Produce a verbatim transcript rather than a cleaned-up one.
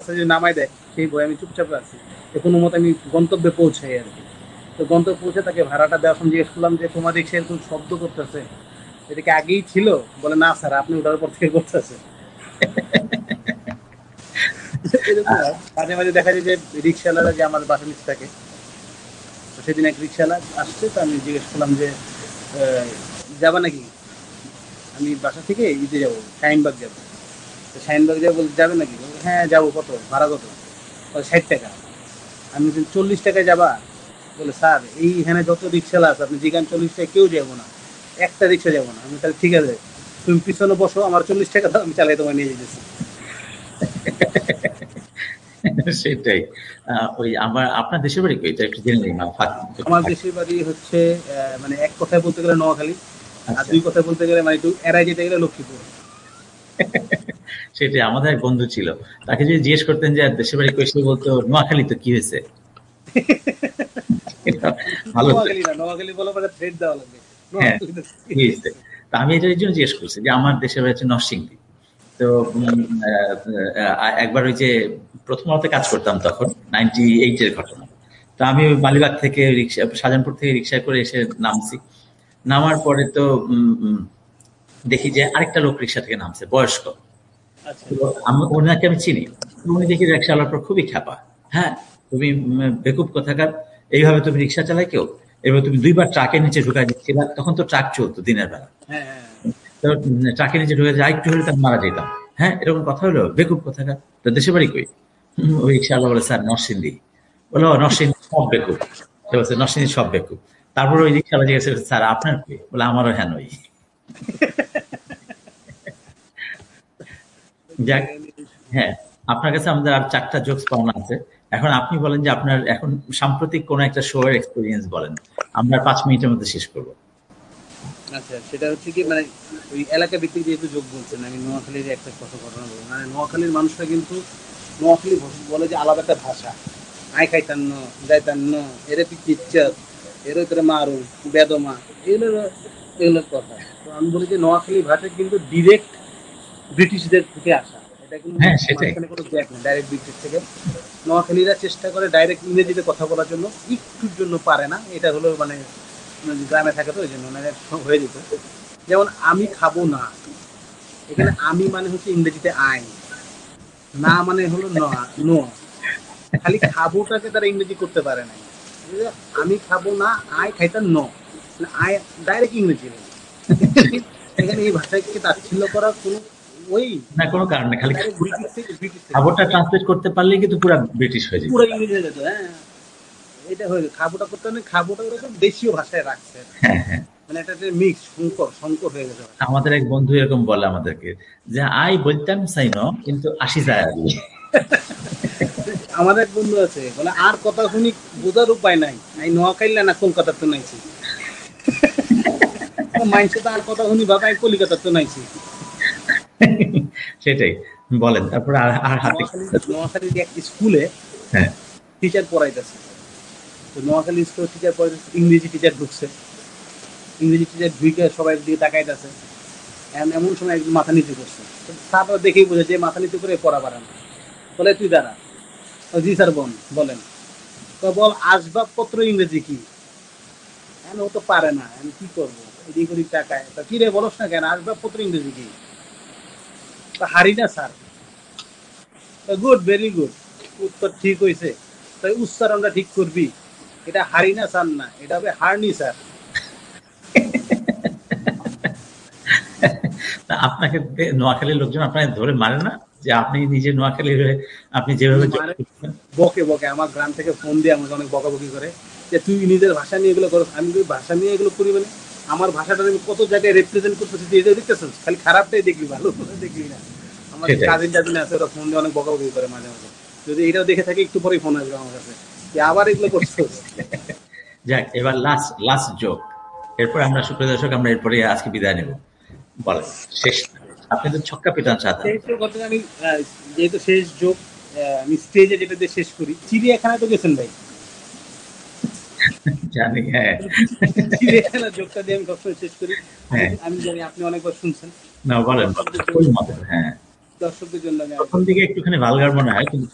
রাস্তায় যদি নামাই দেয় সেই ভয়ে আমি চুপচাপ আছি, তো কোনো মতে আমি গন্তব্যে পৌঁছাই আর কি। তো গন্তব্যে পৌঁছে তাকে ভাড়াটা দেওয়ার সময় জিজ্ঞেস করলাম যে তোমার রিক্সা এরকম শব্দ করতেছে, এটা কি আগেই ছিল? বলে না স্যার, আপনি ওঠার পর থেকে করতেছে। এরকম হয় মাঝে মাঝে দেখা যায় যে রিক্সাওয়ালারা যে আমার বাসার নিচে থাকে, তো সেদিন এক রিক্সাওয়ালা আসছে, তো আমি জিজ্ঞেস করলাম যে আহ, যাবা নাকি? আমি বাসা থেকে ইতে যাবো, শাহিনবাগ যাবো। তো শাহিনবাগ যাবো, বলতে যাবে নাকি? বলছে, হ্যাঁ যাবো। কত ভাড়া কত? বলে ষাট টাকা। আমি বলছি চল্লিশ টাকায় যাবা? বলে স্যার এইখানে যত রিক্সাওয়ালা আছে আপনি যেখানে চল্লিশ টাকা কেউ যাবো না, একটা রিক্সা যাবো না। আমি তাহলে ঠিক আছে, তুমি পিছনে বসো, আমার চল্লিশ টাকা দাও, আমি চালাই তোমায় নিয়ে যেতেছি। সেটাই। আহ, ওই আমার আপনার দেশের বাড়ি কই এটা একটু জেনে নিই, মা- ফাঁক- একটু আমার ফাঁক- দেশের বাড়ি হচ্ছে আহ, মানে এক কথায় বলতে গেলে নোয়াখালী, আর আচ্ছা, দুই কথায় বলতে গেলে মানে একটু এড়াই যেতে গেলে লক্ষ্মীপুর। সেটাই। আমাদের এক বন্ধু ছিল, তাকে যদি জিজ্ঞেস করতেন যে দেশের বাড়ি কই, সে বলতো নোয়াখালী। তো কি হয়েছে? এটা মানে শুধু ভালো তো। নোয়াখালী না, নোয়াখালী বলা মানে থ্রেড দেওয়া লাগবে। হ্যাঁ, নোয়াখালী তো কি কি হয়েছে? হয়েছে? তা আমি এটার জন্য জিজ্ঞেস করছি যে আমার দেশের বাড়ি হচ্ছে নরসিংদী। তো উম, আহ, আহ, একবার ওই যে প্রথম আলোতে কাজ করতাম তখন, নাইনটি এইট এর ঘটনা। তো আমি ওই মালিবাগ থেকে রিক্সা, শাহজাহানপুর থেকে রিক্সায় করে এসে নামছি। নামার পরে তো উম, উম, দেখি যে আরেকটা লোক রিক্সা থেকে নামছে, বয়স্ক। আচ্ছা। তো আমি ওনাকে আমি চিনি। তো উনি দেখি রিক্সা চালানোর পর খুবই খ্যাপা। হ্যাঁ, তুমি উম, বেকুব কোথাকার, এইভাবে তুমি রিক্সা চালায় কেউ? এবার তুমি দুইবার ট্রাকের নিচে ঢুকাই দিচ্ছিলা, তখন তো ট্রাক চলতো দিনের বেলা। হ্যাঁ হ্যাঁ। তো উম, ট্রাকের নিচে ঢুকে যায় একটু হলে তার মারা যেতাম। হ্যাঁ, এরকম কথা হলো, বেকুব কোথাকার। তো দেশে বাড়ি কই? হুম, ওই রিক্সাওয়ালা বলে স্যার নরসিংদী। বলো নরসিংদী সব বেকুব। সে বলছে নরসিংদী সব বেকুব। তারপর ওই রিক্সাওয়ালা জিজ্ঞাসা করছে স্যার আপনার কি? বলে আমারও হ্যাঁ নই। যাক, হ্যাঁ, আপনার কাছে আমাদের আর চারটা জোকস পাওনা আছে। এখন আপনি বলেন যে আপনার এখন সাম্প্রতিক কোন একটা শো এর এক্সপেরিয়েন্স বলেন। আমরা পাঁচ মিনিটের মধ্যে শেষ করব। আচ্ছা, সেটা হচ্ছে কি মানে ওই এলাকা ভিত্তিক যেহেতু যোগ বলছেন, আমি নোয়াখালীর একটা কত ঘটনা বলবো। মানে নোয়াখালীর মানুষরা কিন্তু নোয়াখালী ভাষা বলে যে আলাদা একটা ভাষা। আয় খাইতান্ন, যাইতান্ন, এরে পিচ্ছি ইচ্ছাত, এর ভিতরে মারু, বেদমা, এগুলো এগুলোর কথা। তো আমি বলি যে নোয়াখালী ভাষা কিন্তু ডিরেক্ট ব্রিটিশদের থেকে আসা। এটা কোনো হ্যাঁ, সেটাই। মাঝখানে কোনো গ্যাপ নেই, ডাইরেক্ট ব্রিটিশ থেকে। নোয়াখালীরা চেষ্টা করে ডাইরেক্ট ইংরেজিতে কথা বলার জন্য, একটুর জন্য পারে না। এটা হলো মানে মানে গ্রামে থাকে তো ওই জন্য ওনাদের হয়ে যেত। যেমন আমি খাবো না, এখানে হ্যাঁ, আমি মানে হচ্ছে ইংরেজিতে আই, না মানে হলো ন, নো। খালি খাবোটাকে তারা ইংরেজি করতে পারে না। আমি খাবো না, আই খাইতাম ন, আই ডাইরেক্ট ইংরেজি হলো। এখানে এই ভাষাকে তাচ্ছিল্য করার কোনো ওই না কোনো কারণ নেই, খালি ডাইরেক্ট ব্রিটিশ থেকে ব্রিটিশ থেকে খবরটা ট্রান্সলেট করতে পারলেই কিন্তু পুরো ব্রিটিশ হয়ে যেত। পুরো ইংরেজি হয়ে যেত। হ্যাঁ, এটা হয়ে যেত। খাবোটা করতে মানে খাবোটা ওরকম দেশীয় ভাষায় রাখছে, হ্যাঁ, হ্যাঁ। মানে একটা মিক্স সংকর সংকর হয়ে গেছে ভাষা। আমাদের এক বন্ধু এরকম বলে আমাদেরকে যে আই বলতাম চাই ন, কিন্তু আসি যায় আর কি। আমাদের এক বন্ধু আছে বলে আর কথা শুনি বোঝার উপায় নাই, আমি নোয়াখাইলা না কলকাতার তো নাইছি। মাইনছে তো আর কথা শুনি বাবা আমি কলিকাতার তো নাইছি। সেটাই। বলেন তারপরে আর আর হাতে কি? নোয়াখালী নোয়াখালীর এক স্কুলে হ্যাঁ, টিচার পড়াইতেছে। তো নোয়াখালী স্কুলে টিচার পড়াইতেছে, ইংরেজি টিচার ঢুকছে। ইংরেজি টিচার ঢুকে সবাই দিকে তাকাইতেছে। এমন সময় একজন মাথা নিচু করছে। তারপর দেখেই বোঝে যে মাথা নিচু করে পড়া পারে না। বলে তুই দাঁড়া। জি স্যার বোন বলেন। তো বল আসবাবপত্র ইংরেজি কি? এখন ও তো পারে না, আমি কি করবো? এদিক ওদিক টাকায় তা কি রে বলস না কেন, আসবাবপত্র ইংরেজি কি? তা হারি না স্যার। গুড, ভেরি গুড, উত্তর ঠিক হয়েছে। তাই উচ্চারণটা ঠিক করবি। এটা হারি না স্যার না, এটা হবে হারনি স্যার। তা আপনাকে দে- নোয়াখালীর লোকজন আপনাকে ধরে মারে না যে আপনি নিজে নোয়াখালী হয়ে আপনি যেভাবে job মানে করছেন? বকে বকে আমার গ্রাম থেকে ফোন দিয়ে আমাকে অনেক বকাবকি করে যে তুই নিজের ভাষা নিয়ে এগুলো করো। আমি যদি ভাষা নিয়ে এগুলো করি মানে আমার ভাষাটা আমি কত জায়গায় রিপ্রেজেন্ট করতেছি, তুই এটা দেখতেছিস, খালি খারাপটাই দেখবি, ভালো দেখবি না। আমার সেটাই। কাজিন টাজিন আছে, ওরা ফোন দিয়ে অনেক বকাবকি করে মাঝে মাঝে। যদি এটাও দেখে থাকে একটু পরেই ফোন আসবে আমার কাছে যে আবার এগুলো করছিস। যাক, এবার লাস্ট লাস্ট জোক। এরপর আমরা সুপ্রিয় দর্শক, আমরা এরপরে আজকে বিদায় নেব। বলেন শেষ। আপনি তো ছক্কা পিটান সাধারণ। শেষ যোগ ঘটনা আমি আহ, যেহেতু শেষ যোগ আমি স্টেজে যেটা দিয়ে শেষ করি, চিড়িয়াখানায় তো গেছেন ভাই। জানি, হ্যাঁ। চিড়িয়াখানার যোগটা দিয়ে আমি সবসময় শেষ করি। আমি হ্যাঁ, আমি জানি আপনি অনেকবার শুনছেন। না বলেন বলেন, দর্শকদের জন্য খুবই মজার। হ্যাঁ, দর্শকদের জন্য আমি প্রথম আরেকবার দিকে বলি। একটুখানি ভালগার মনে হয়, কিন্তু